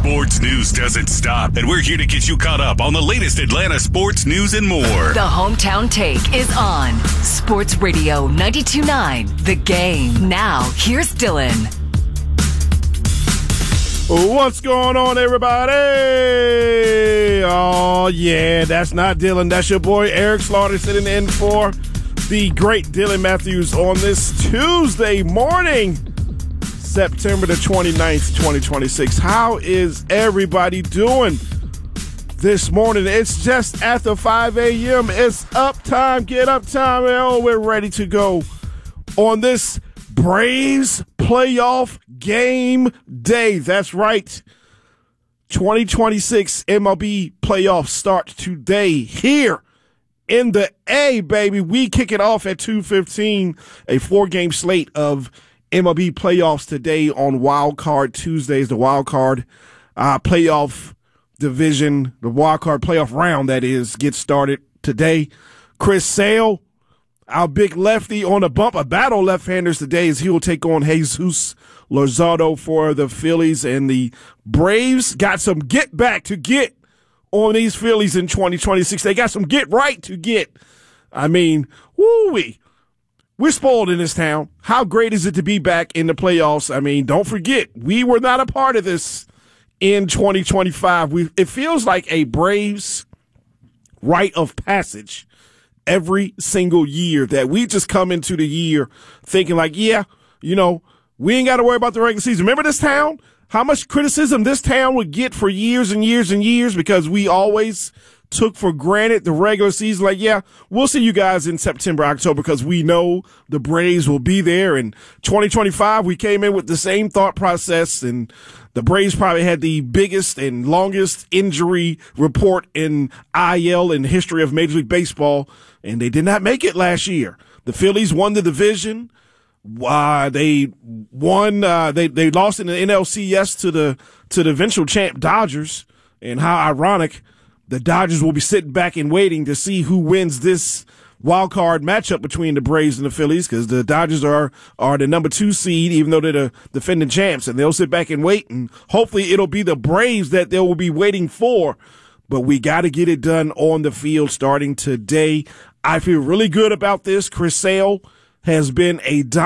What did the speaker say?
Sports news doesn't stop, and we're here to get you caught up on the latest Atlanta sports news and more. The Hometown Take is on Sports Radio 92.9 The Game. Now, here's Dylan. What's going on, everybody? Oh, yeah, that's not Dylan. That's your boy Eric Slaughter sitting in for the great Dylan Matthews on this Tuesday morning, September the 29th, 2026. How is everybody doing this morning? It's just after 5 a.m. It's up time. Get up time. Oh, we're ready to go on this Braves playoff game day. That's right. 2026 MLB playoffs start today here in the A, baby. We kick it off at 2:15, a 4-game slate of MLB playoffs today on Wild Card Tuesdays, the Wild Card playoff division, the Wild Card playoff round, that is, gets started today. Chris Sale, our big lefty, on a bump, a battle left-handers today, as he will take on Jesus Luzardo for the Phillies. And the Braves got some get back to get on these Phillies in 2026. They got some get right to get. I mean, woo-wee. We're spoiled in this town. How great is it to be back in the playoffs? I mean, don't forget, we were not a part of this in 2025. It feels like a Braves rite of passage every single year, that we just come into the year thinking like, yeah, you know, we ain't got to worry about the regular season. Remember this town? How much criticism this town would get for years and years and years because we always took for granted the regular season. Like, yeah, we'll see you guys in September, October, because we know the Braves will be there. And 2025, we came in with the same thought process, and the Braves probably had the biggest and longest injury report in IL in the history of Major League Baseball, and they did not make it last year. The Phillies won the division. They won. They lost in the NLCS to the eventual champ Dodgers. And how ironic, the Dodgers will be sitting back and waiting to see who wins this wild card matchup between the Braves and the Phillies, because the Dodgers are the number 2 seed, even though they're the defending champs, and they'll sit back and wait, and hopefully it'll be the Braves that they will be waiting for. But we got to get it done on the field starting today. I feel really good about this. Chris Sale has been a